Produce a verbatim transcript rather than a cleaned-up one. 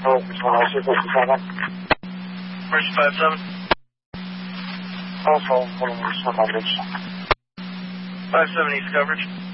Oh, this one also fifty-seven. Bridge five seven. Also, one of them is coverage. five seven East coverage.